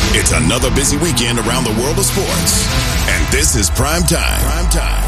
It's another busy weekend around the world of sports. And this is Prime Time. Prime Time.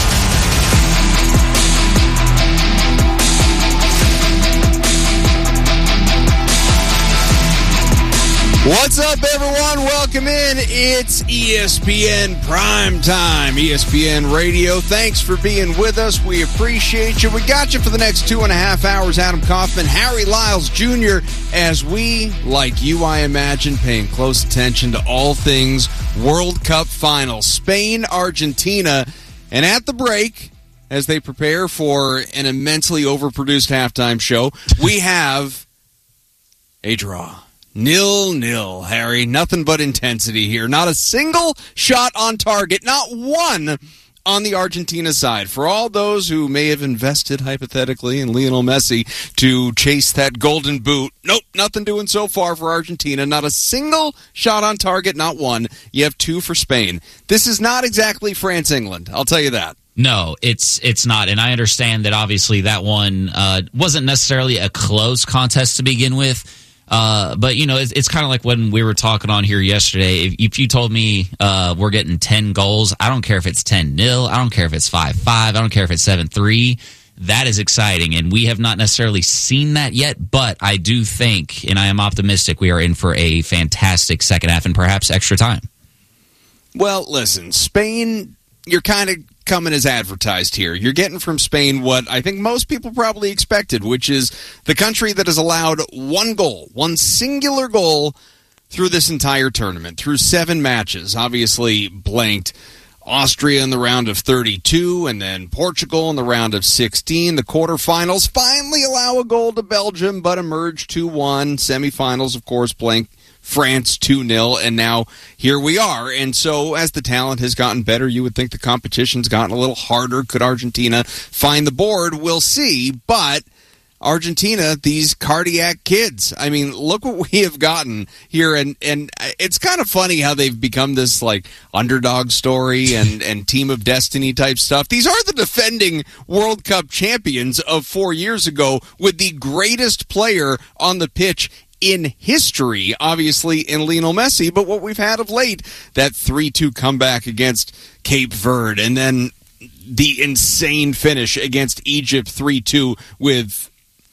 What's up, everyone? Welcome in. It's ESPN Prime Time, ESPN Radio. Thanks for being with us. We appreciate you. We got you for the next 2.5 hours. Adam Kaufman, Harry Lyles Jr., as we, like you, I imagine, paying close attention to all things World Cup Finals. Spain, Argentina, and at the break, as they prepare for an immensely overproduced halftime show, we have a draw. 0-0, Harry. Nothing but intensity here. Not a single shot on target. Not one on the Argentina side. For all those who may have invested, hypothetically, in Lionel Messi to chase that golden boot, nope, nothing doing so far for Argentina. Not a single shot on target, not one. You have 2 for Spain. This is not exactly France-England, I'll tell you that. No, it's not, and I understand that obviously that one wasn't necessarily a close contest to begin with. But, you know, it's kind of like when we were talking on here yesterday. If you told me we're getting 10 goals, I don't care if it's 10-0. I don't care if it's 5-5. I don't care if it's 7-3. That is exciting, and we have not necessarily seen that yet, but I do think, and I am optimistic, we are in for a fantastic second half and perhaps extra time. Well, listen, Spain, you're kind of coming as advertised here. You're getting from Spain what I think most people probably expected, which is the country that has allowed one singular goal through this entire tournament, through 7 matches. Obviously blanked Austria in the round of 32, and then Portugal in the round of 16. The quarterfinals finally allow a goal to Belgium, but emerge 2-1. Semifinals, of course, blank France 2-0, and now here we are. And so as the talent has gotten better, you would think the competition's gotten a little harder. Could Argentina find the board? We'll see. But Argentina, these cardiac kids, I mean, look what we have gotten here. And it's kind of funny how they've become this like underdog story and team of destiny type stuff. These are the defending World Cup champions of 4 years ago with the greatest player on the pitch in history, obviously, in Lionel Messi. But what we've had of late, that 3-2 comeback against Cape Verde, and then the insane finish against Egypt 3-2 with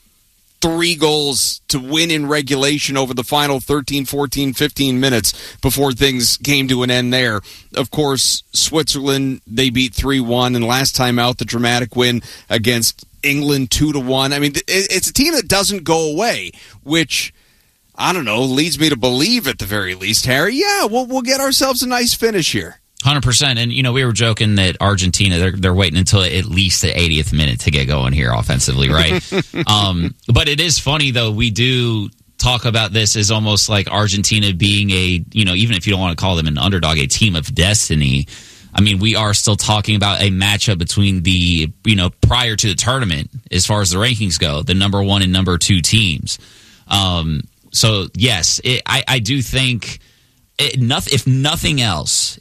3 goals to win in regulation over the final 13, 14, 15 minutes before things came to an end there. Of course, Switzerland, they beat 3-1, and last time out, the dramatic win against England 2-1. I mean, it's a team that doesn't go away, which, I don't know, leads me to believe at the very least, Harry, yeah, we'll get ourselves a nice finish here. 100%. And, you know, we were joking that Argentina, they're waiting until at least the 80th minute to get going here offensively, right? But it is funny, though, we do talk about this as almost like Argentina being a, you know, even if you don't want to call them an underdog, a team of destiny. I mean, we are still talking about a matchup between the, you know, prior to the tournament, as far as the rankings go, the number 1 and number 2 teams. So, yes, I do think, if nothing else,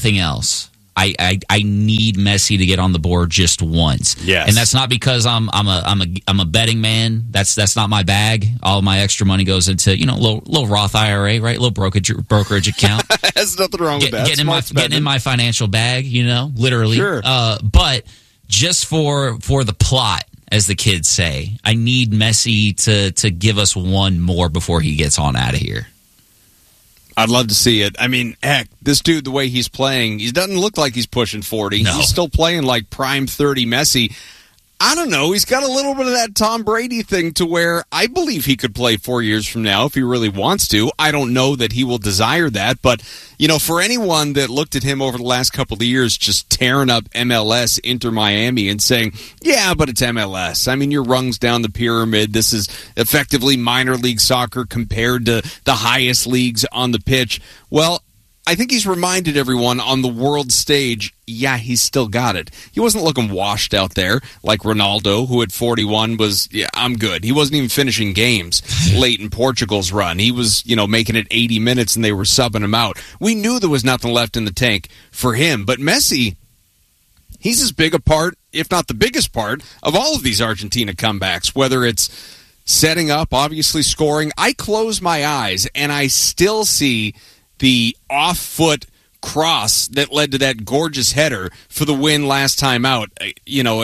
I need Messi to get on the board just once. Yes. And that's not because I'm a betting man. That's not my bag. All my extra money goes into, you know, little Roth IRA, right? Little brokerage account. There's nothing wrong with that. Getting in my financial bag, you know, literally. Sure. But just for the plot, as the kids say, I need Messi to give us one more before he gets on out of here. I'd love to see it. I mean, heck, this dude, the way he's playing, he doesn't look like he's pushing 40. No. He's still playing like prime 30 Messi. I don't know. He's got a little bit of that Tom Brady thing to where I believe he could play 4 years from now if he really wants to. I don't know that he will desire that. But, you know, for anyone that looked at him over the last couple of years just tearing up MLS, Inter Miami, and saying, yeah, but it's MLS. I mean, you're rungs down the pyramid. This is effectively minor league soccer compared to the highest leagues on the pitch. Well, I think he's reminded everyone on the world stage, yeah, he's still got it. He wasn't looking washed out there like Ronaldo, who at 41 was, yeah, I'm good. He wasn't even finishing games late in Portugal's run. He was, you know, making it 80 minutes and they were subbing him out. We knew there was nothing left in the tank for him. But Messi, he's as big a part, if not the biggest part, of all of these Argentina comebacks, whether it's setting up, obviously scoring. I close my eyes and I still see the off-foot cross that led to that gorgeous header for the win last time out. You know,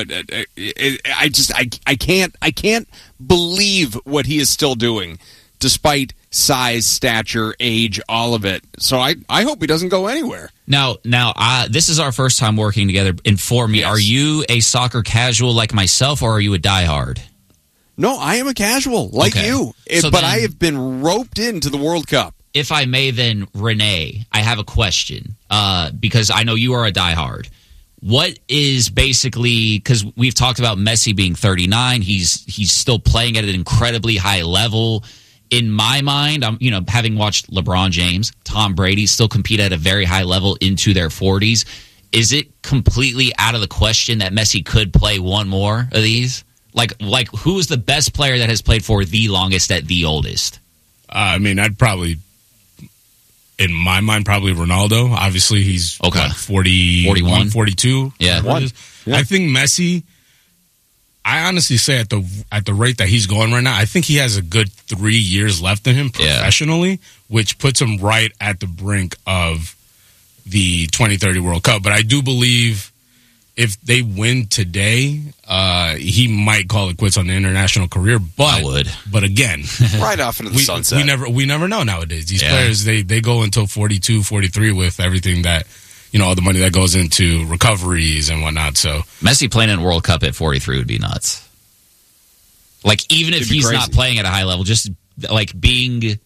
I can't believe what he is still doing, despite size, stature, age, all of it. So I hope he doesn't go anywhere. Now, this is our first time working together. Inform me, are you a soccer casual like myself, or are you a diehard? No, I am a casual like you, but I have been roped into the World Cup. If I may then, Renee, I have a question because I know you are a diehard. What is basically, because we've talked about Messi being 39, he's still playing at an incredibly high level. In my mind, having watched LeBron James, Tom Brady still compete at a very high level into their 40s. Is it completely out of the question that Messi could play one more of these? Like who is the best player that has played for the longest at the oldest? I mean, I'd probably, in my mind, probably Ronaldo. Obviously, he's 41, 42. Yeah. I think Messi, I honestly say at the rate that he's going right now, I think he has a good 3 years left in him professionally, which puts him right at the brink of the 2030 World Cup. But I do believe if they win today, he might call it quits on the international career. But I would. But again, right off into the sunset. We never know nowadays. These players, they go until 42, 43 with everything that, all the money that goes into recoveries and whatnot. So Messi playing in World Cup at 43 would be nuts. Like, even if he's not playing at a high level, just like being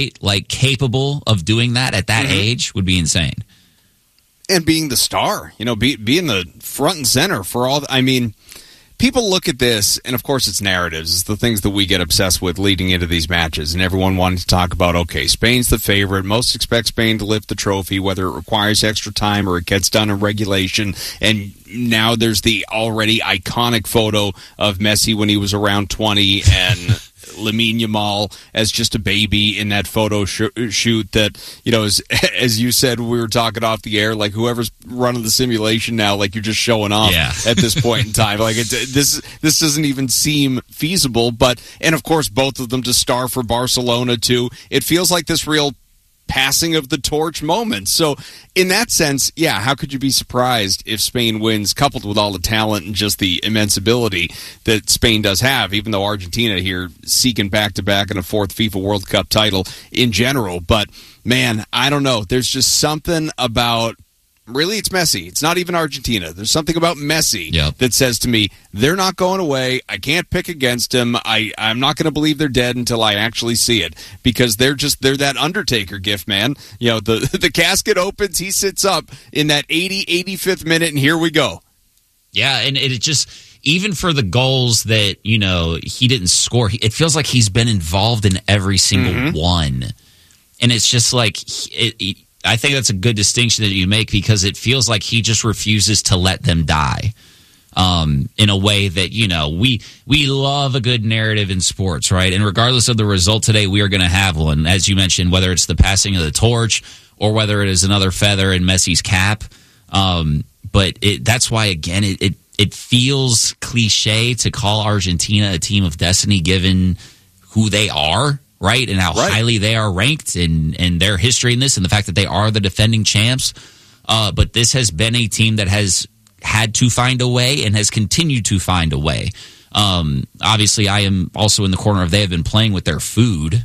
capable of doing that at that age would be insane. And being the star, being the front and center for all. People look at this, and of course it's narratives. It's the things that we get obsessed with leading into these matches. And everyone wanted to talk about, okay, Spain's the favorite. Most expect Spain to lift the trophy, whether it requires extra time or it gets done in regulation. And now there's the already iconic photo of Messi when he was around 20 and Lamine Yamal as just a baby in that photo shoot that, as you said, we were talking off the air, like whoever's running the simulation now, like you're just showing off at this point in time. Like this doesn't even seem feasible, and of course both of them to star for Barcelona too. It feels like this real passing of the torch moment. So in that sense, how could you be surprised if Spain wins, coupled with all the talent and just the immense ability that Spain does have, even though Argentina here seeking back-to-back and a fourth FIFA World Cup title in general. But man, I don't know. There's just something about, really, it's Messi. It's not even Argentina. There's something about Messi that says to me, they're not going away. I can't pick against him. I'm not going to believe they're dead until I actually see it, because they're that Undertaker gift, man. The casket opens, he sits up in that 85th minute, and here we go. Yeah, and it just, even for the goals that, he didn't score, it feels like he's been involved in every single one. And it's just like, I think that's a good distinction that you make, because it feels like he just refuses to let them die in a way that, we love a good narrative in sports, right? And regardless of the result today, we are going to have one. As you mentioned, whether it's the passing of the torch or whether it is another feather in Messi's cap. But that's why, again, it feels cliche to call Argentina a team of destiny given who they are. Right, and how highly they are ranked and their history in this, and the fact that they are the defending champs. But this has been a team that has had to find a way and has continued to find a way. Obviously, I am also in the corner of they have been playing with their food.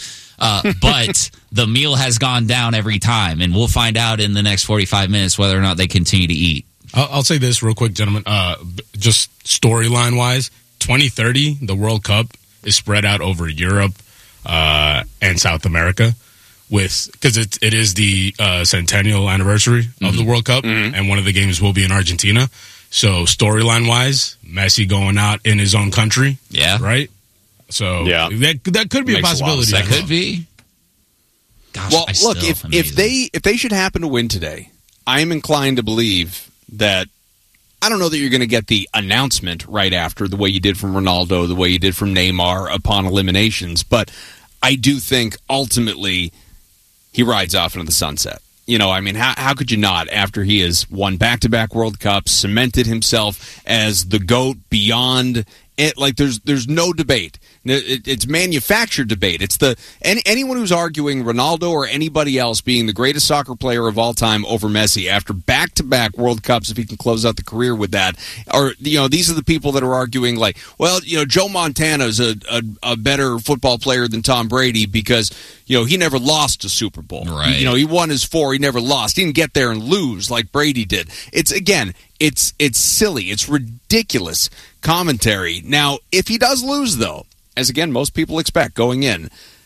But the meal has gone down every time, and we'll find out in the next 45 minutes whether or not they continue to eat. I'll say this real quick, gentlemen. Just storyline-wise, 2030, the World Cup is spread out over Europe, and South America, because it is the centennial anniversary of the World Cup, and one of the games will be in Argentina. So storyline wise, Messi going out in his own country, right? So that could be a possibility. That could be. Gosh, well, look, if they should happen to win today, I'm inclined to believe that. I don't know that you're going to get the announcement right after, the way you did from Ronaldo, the way you did from Neymar upon eliminations, but I do think ultimately he rides off into the sunset. How could you not, after he has won back-to-back World Cups, cemented himself as the GOAT beyond There's no debate. It's manufactured debate. It's anyone who's arguing Ronaldo or anybody else being the greatest soccer player of all time over Messi after back-to-back World Cups, if he can close out the career with that, or these are the people that are arguing like, well, Joe Montana's a better football player than Tom Brady because he never lost a Super Bowl. Right. He won his 4. He never lost. He didn't get there and lose like Brady did. It's silly. It's ridiculous commentary. Now, if he does lose, though, as again most people expect going in,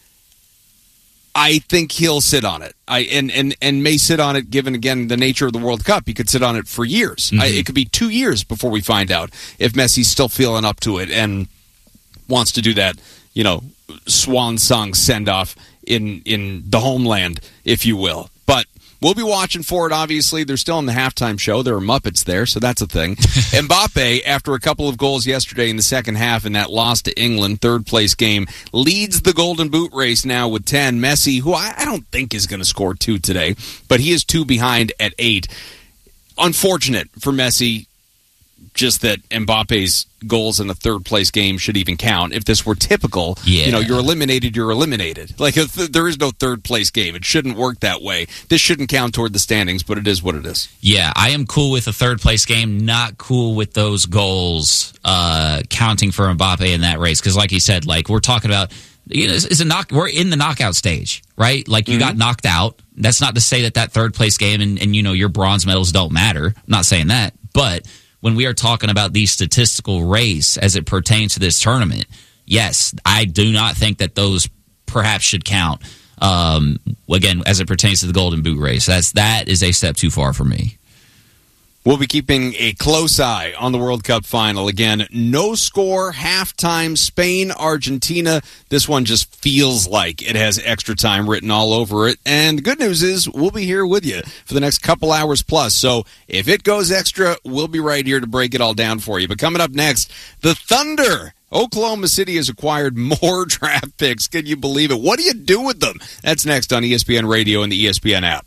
I think he'll sit on it. And may sit on it given again the nature of the World Cup. He could sit on it for years. Mm-hmm. It could be 2 years before we find out if Messi's still feeling up to it and wants to do that, swan song send off in the homeland, if you will. But we'll be watching for it, obviously. They're still in the halftime show. There are Muppets there, so that's a thing. Mbappe, after a couple of goals yesterday in the second half in that loss to England, third-place game, leads the Golden Boot race now with 10. Messi, who I don't think is going to score 2 today, but he is 2 behind at 8. Unfortunate for Messi, just that Mbappe's goals in a third-place game should even count. If this were typical, you're eliminated, you're eliminated. Like, there is no third-place game. It shouldn't work that way. This shouldn't count toward the standings, but it is what it is. Yeah, I am cool with a third-place game, not cool with those goals counting for Mbappe in that race. Because like you said, we're talking about, we're in the knockout stage, right? Like, you got knocked out. That's not to say that third-place game and your bronze medals don't matter. I'm not saying that. But when we are talking about the statistical race as it pertains to this tournament, yes, I do not think that those perhaps should count. Again, as it pertains to the Golden Boot race, that is a step too far for me. We'll be keeping a close eye on the World Cup final. Again, no score, halftime, Spain, Argentina. This one just feels like it has extra time written all over it. And the good news is we'll be here with you for the next couple hours plus. So if it goes extra, we'll be right here to break it all down for you. But coming up next, the Thunder. Oklahoma City has acquired more draft picks. Can you believe it? What do you do with them? That's next on ESPN Radio and the ESPN app.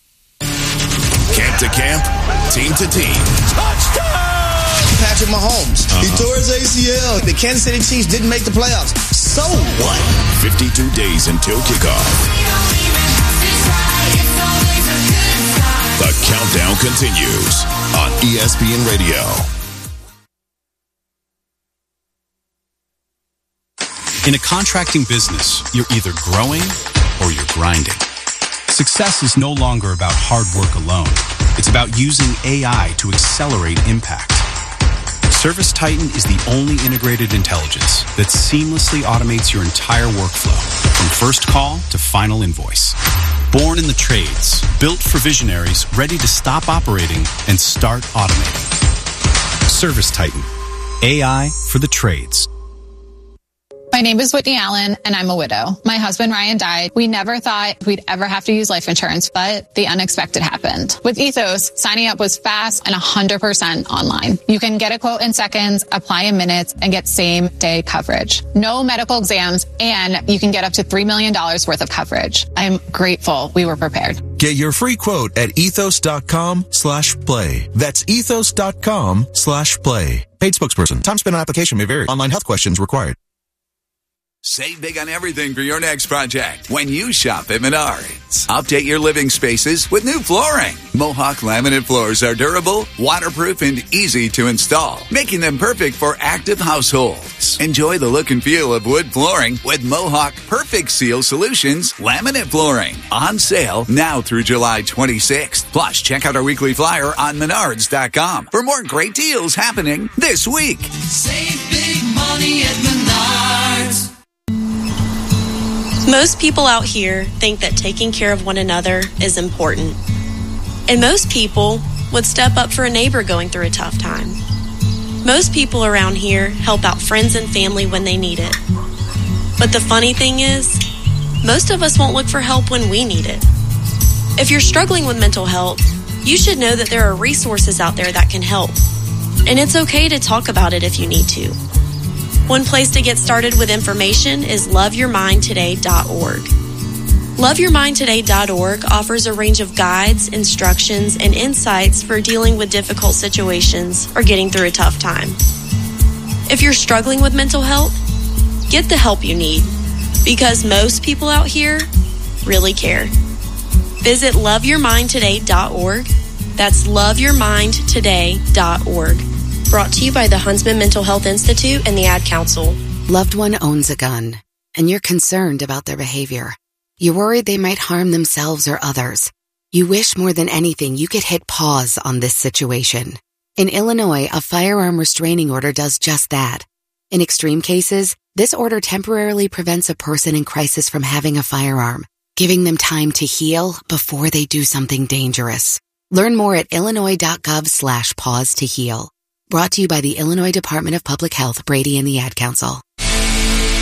Camp to camp, team to team. Touchdown! Patrick Mahomes. He tore his ACL. The Kansas City Chiefs didn't make the playoffs. So what? 52 days until kickoff. The countdown continues on ESPN Radio. In a contracting business, you're either growing or you're grinding. Success is no longer about hard work alone. It's about using AI to accelerate impact. ServiceTitan is the only integrated intelligence that seamlessly automates your entire workflow, from first call to final invoice. Born in the trades, built for visionaries ready to stop operating and start automating. ServiceTitan. AI for the trades. My name is Whitney Allen, and I'm a widow. My husband, Ryan, died. We never thought we'd ever have to use life insurance, but the unexpected happened. With Ethos, signing up was fast and 100% online. You can get a quote in seconds, apply in minutes, and get same-day coverage. No medical exams, and you can get up to $3 million worth of coverage. I'm grateful we were prepared. Get your free quote at ethos.com/play. That's ethos.com/play. Paid spokesperson. Time spent on application may vary. Online health questions required. Save big on everything for your next project when you shop at Menards. Update your living spaces with new flooring. Mohawk laminate floors are durable, waterproof, and easy to install, making them perfect for active households. Enjoy the look and feel of wood flooring with Mohawk Perfect Seal Solutions laminate flooring. On sale now through July 26th. Plus, check out our weekly flyer on Menards.com for more great deals happening this week. Save big money at Menards. Most people out here think that taking care of one another is important. And most people would step up for a neighbor going through a tough time. Most people around here help out friends and family when they need it. But the funny thing is, most of us won't look for help when we need it. If you're struggling with mental health, you should know that there are resources out there that can help. And it's okay to talk about it if you need to. One place to get started with information is loveyourmindtoday.org. Loveyourmindtoday.org offers a range of guides, instructions, and insights for dealing with difficult situations or getting through a tough time. If you're struggling with mental health, get the help you need, because most people out here really care. Visit loveyourmindtoday.org. That's loveyourmindtoday.org. Brought to you by the Huntsman Mental Health Institute and the Ad Council. Loved one owns a gun, and you're concerned about their behavior. You're worried they might harm themselves or others. You wish more than anything you could hit pause on this situation. In Illinois, a firearm restraining order does just that. In extreme cases, this order temporarily prevents a person in crisis from having a firearm, giving them time to heal before they do something dangerous. Learn more at illinois.gov/pause to heal. Brought to you by the Illinois Department of Public Health, Brady and the Ad Council.